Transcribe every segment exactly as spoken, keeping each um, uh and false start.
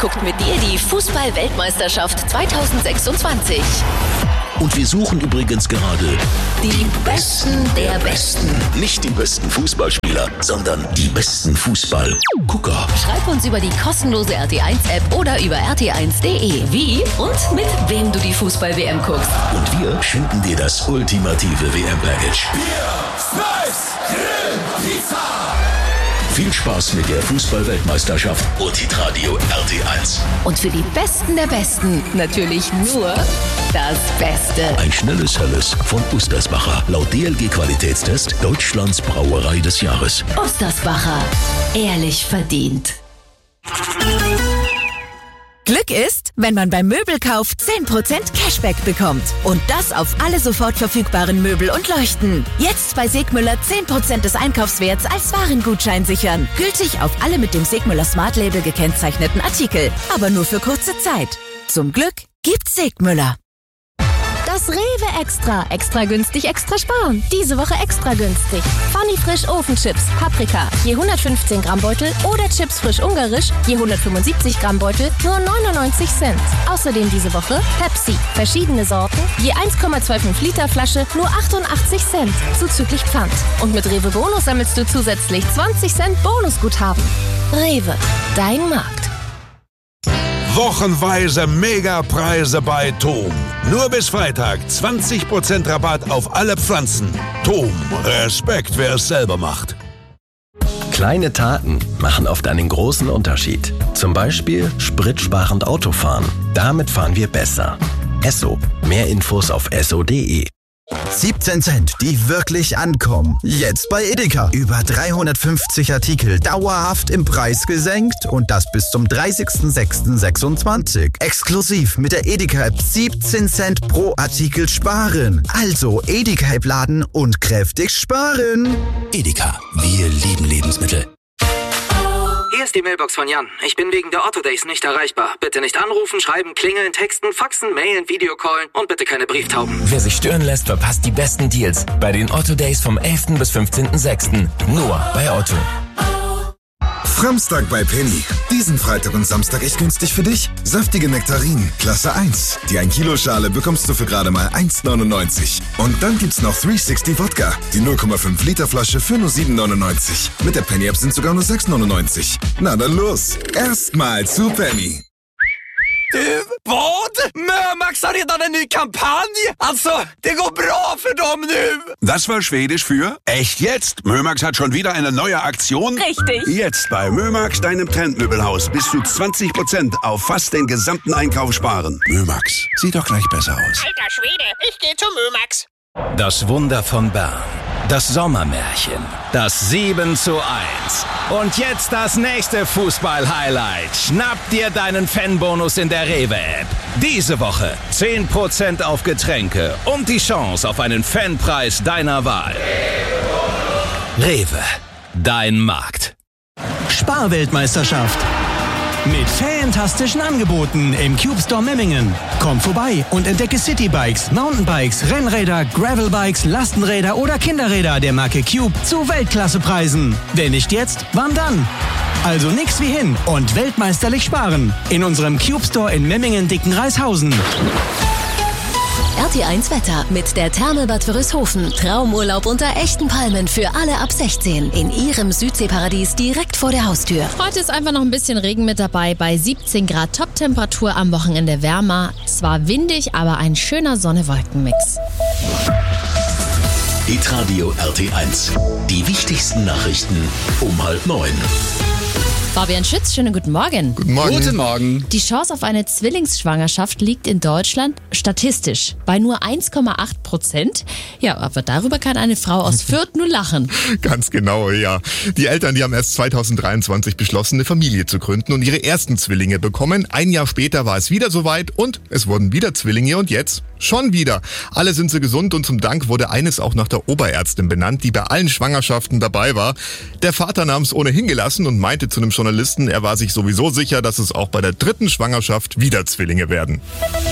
guckt mit dir die Fußball-Weltmeisterschaft zwanzig sechsundzwanzig. Und wir suchen übrigens gerade die Besten der Besten. nicht die besten Fußballspieler, sondern die besten Fußballgucker. Schreib uns über die kostenlose R T eins App oder über r t eins punkt d e, wie und mit wem du die Fußball-W M guckst. Und wir schenken dir das ultimative W M-Package. Bier, Snipes, Grill, Pizza. Viel Spaß mit der Fußball-Weltmeisterschaft und Hitradio R T eins. Und für die Besten der Besten natürlich nur das Beste. Ein schnelles Helles von Ustersbacher. Laut D L G-Qualitätstest Deutschlands Brauerei des Jahres. Ustersbacher. Ehrlich verdient. Glück ist, wenn man beim Möbelkauf zehn Prozent Cashback bekommt. Und das auf alle sofort verfügbaren Möbel und Leuchten. Jetzt bei Segmüller zehn Prozent des Einkaufswerts als Warengutschein sichern. Gültig auf alle mit dem Segmüller Smart Label gekennzeichneten Artikel. Aber nur für kurze Zeit. Zum Glück gibt's Segmüller. Das Rewe Extra. Extra günstig, extra sparen. Diese Woche extra günstig. Funny Frisch Ofenchips, Paprika, je hundertfünfzehn Gramm Beutel oder Chips frisch ungarisch, je hundertfünfundsiebzig Gramm Beutel, nur neunundneunzig Cent. Außerdem diese Woche Pepsi, verschiedene Sorten, je eins Komma fünfundzwanzig Liter Flasche, nur achtundachtzig Cent, zuzüglich Pfand. Und mit Rewe Bonus sammelst du zusätzlich zwanzig Cent Bonusguthaben. Rewe, dein Markt. Wochenweise Megapreise bei Tom. Nur bis Freitag zwanzig Prozent Rabatt auf alle Pflanzen. Tom, Respekt, wer es selber macht. Kleine Taten machen oft einen großen Unterschied. Zum Beispiel spritsparend Autofahren. Damit fahren wir besser. Esso. Mehr Infos auf esso punkt de. siebzehn Cent, die wirklich ankommen. Jetzt bei Edeka. Über dreihundertfünfzig Artikel dauerhaft im Preis gesenkt und das bis zum dreißigsten sechsten sechsundzwanzig. Exklusiv mit der Edeka-App siebzehn Cent pro Artikel sparen. Also Edeka-App laden und kräftig sparen. Edeka, wir lieben Lebensmittel. Hier ist die Mailbox von Jan. Ich bin wegen der Otto Days nicht erreichbar. Bitte nicht anrufen, schreiben, klingeln, texten, faxen, mailen, Videocallen und bitte keine Brieftauben. Wer sich stören lässt, verpasst die besten Deals bei den Otto Days vom elften bis fünfzehnten sechsten Nur bei Otto. Samstag bei Penny. Diesen Freitag und Samstag echt günstig für dich. Saftige Nektarinen, Klasse eins. Die ein Kilo Schale bekommst du für gerade mal eins neunundneunzig. Und dann gibt's noch dreihundertsechzig Wodka. Die null Komma fünf Liter Flasche für nur sieben neunundneunzig. Mit der Penny App sind sogar nur sechs neunundneunzig. Na dann los. Erstmal zu Penny. Du, vad? Mömax har redan en ny kampanj. Alltså, det går bra för dem nu. Das war Schwedisch für echt jetzt. Mömax hat schon wieder eine neue Aktion. Richtig. Jetzt bei Mömax, deinem Trendmöbelhaus, bis zu zwanzig Prozent auf fast den gesamten Einkauf sparen. Mömax, sieht doch gleich besser aus. Alter Schwede, ich gehe zu Mömax. Das Wunder von Bern. Das Sommermärchen. Das sieben zu eins. Und jetzt das nächste Fußball-Highlight. Schnapp dir deinen Fanbonus in der Rewe-App. Diese Woche zehn Prozent auf Getränke und die Chance auf einen Fanpreis deiner Wahl. Rewe, dein Markt. Sparweltmeisterschaft. Mit fantastischen Angeboten im Cube Store Memmingen. Komm vorbei und entdecke Citybikes, Mountainbikes, Rennräder, Gravelbikes, Lastenräder oder Kinderräder der Marke Cube zu Weltklassepreisen. Wenn nicht jetzt, wann dann? Also nix wie hin und weltmeisterlich sparen. In unserem Cube Store in Memmingen-Dickenreishausen. R T eins Wetter mit der Therme Bad Wörishofen. Traumurlaub unter echten Palmen für alle ab sechzehn. In ihrem Südseeparadies direkt vor der Haustür. Heute ist einfach noch ein bisschen Regen mit dabei. Bei siebzehn Grad Top-Temperatur, am Wochenende wärmer. Zwar windig, aber ein schöner Sonne-Wolken-Mix. Hitradio R T eins. Die wichtigsten Nachrichten um halb neun. Fabian Schütz, schönen guten Morgen. Guten Morgen. Guten Morgen. Die Chance auf eine Zwillingsschwangerschaft liegt in Deutschland statistisch bei nur eins Komma acht Prozent. Ja, aber darüber kann eine Frau aus Fürth nur lachen. Ganz genau, ja. Die Eltern, die haben erst zweitausenddreiundzwanzig beschlossen, eine Familie zu gründen und ihre ersten Zwillinge bekommen. Ein Jahr später war es wieder soweit und es wurden wieder Zwillinge und jetzt schon wieder. Alle sind sie gesund und zum Dank wurde eines auch nach der Oberärztin benannt, die bei allen Schwangerschaften dabei war. Der Vater nahm es ohnehin gelassen und meinte zu einem Journalisten, er war sich sowieso sicher, dass es auch bei der dritten Schwangerschaft wieder Zwillinge werden.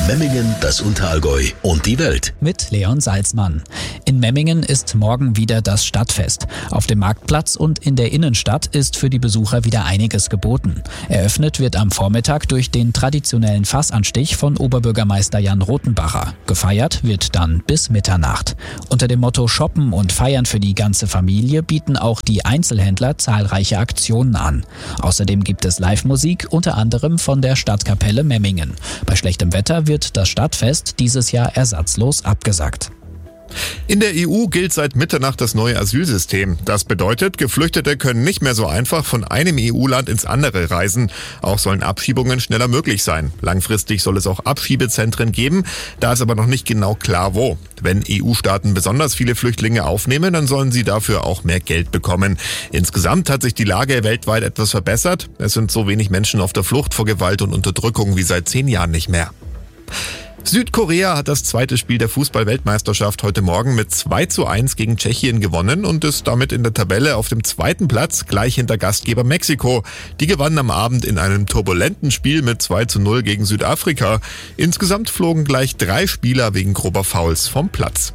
Memmingen, das Unterallgäu und die Welt. Mit Leon Salzmann. In Memmingen ist morgen wieder das Stadtfest. Auf dem Marktplatz und in der Innenstadt ist für die Besucher wieder einiges geboten. Eröffnet wird am Vormittag durch den traditionellen Fassanstich von Oberbürgermeister Jan Rothenbacher. Gefeiert wird dann bis Mitternacht. Unter dem Motto Shoppen und Feiern für die ganze Familie bieten auch die Einzelhändler zahlreiche Aktionen an. Außerdem gibt es Live-Musik, unter anderem von der Stadtkapelle Memmingen. Bei schlechtem Wetter wird das Stadtfest dieses Jahr ersatzlos abgesagt. In der E U gilt seit Mitternacht das neue Asylsystem. Das bedeutet, Geflüchtete können nicht mehr so einfach von einem E U-Land ins andere reisen. Auch sollen Abschiebungen schneller möglich sein. Langfristig soll es auch Abschiebezentren geben. Da ist aber noch nicht genau klar, wo. Wenn E U-Staaten besonders viele Flüchtlinge aufnehmen, dann sollen sie dafür auch mehr Geld bekommen. Insgesamt hat sich die Lage weltweit etwas verbessert. Es sind so wenig Menschen auf der Flucht vor Gewalt und Unterdrückung wie seit zehn Jahren nicht mehr. Südkorea hat das zweite Spiel der Fußball-Weltmeisterschaft heute Morgen mit zwei zu eins gegen Tschechien gewonnen und ist damit in der Tabelle auf dem zweiten Platz, gleich hinter Gastgeber Mexiko. Die gewannen am Abend in einem turbulenten Spiel mit zwei zu null gegen Südafrika. Insgesamt flogen gleich drei Spieler wegen grober Fouls vom Platz.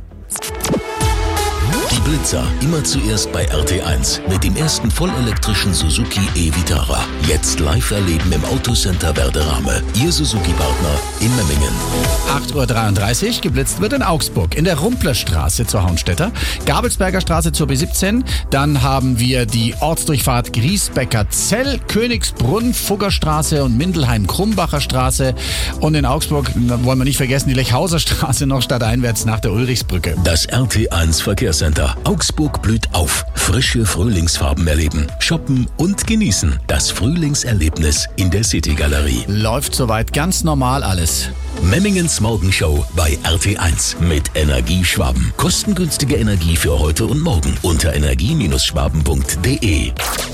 Die Blitzer immer zuerst bei R T eins mit dem ersten vollelektrischen Suzuki e-Vitara. Jetzt live erleben im Autocenter Werderame. Ihr Suzuki-Partner in Memmingen. acht Uhr dreiunddreißig, geblitzt wird in Augsburg. In der Rumplerstraße zur Hauenstädter, Gabelsberger Straße zur B siebzehn. Dann haben wir die Ortsdurchfahrt Griesbecker-Zell, Königsbrunn, Fuggerstraße und Mindelheim-Krumbacher Straße. Und in Augsburg wollen wir nicht vergessen, die Lechhauser Straße noch stadteinwärts nach der Ulrichsbrücke. Das R T eins Verkehrscenter. Augsburg blüht auf. Frische Frühlingsfarben erleben, shoppen und genießen. Das Frühlingserlebnis in der City-Galerie. Läuft soweit ganz normal alles. Memmingens Morgenshow bei R T eins mit Energieschwaben. Kostengünstige Energie für heute und morgen unter energie Schwaben punkt de.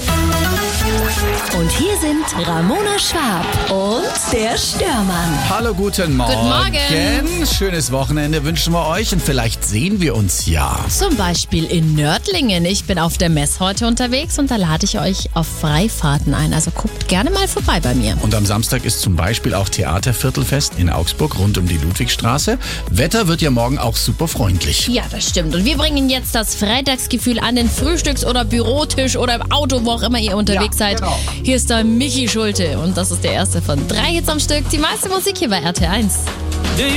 Und hier sind Ramona Schwab und der Störmann. Hallo, guten Morgen. Guten Morgen. Schönes Wochenende wünschen wir euch und vielleicht sehen wir uns ja. Zum Beispiel in Nördlingen. Ich bin auf der Mess heute unterwegs und da lade ich euch auf Freifahrten ein. Also guckt gerne mal vorbei bei mir. Und am Samstag ist zum Beispiel auch Theaterviertelfest in Augsburg rund um die Ludwigstraße. Wetter wird ja morgen auch super freundlich. Ja, das stimmt. Und wir bringen jetzt das Freitagsgefühl an den Frühstücks- oder Bürotisch oder im Auto, wo auch immer ihr unterwegs ja, seid. Genau. Hier ist der Michi Schulte und das ist der erste von drei Hits am Stück. Die meiste Musik hier bei R T eins.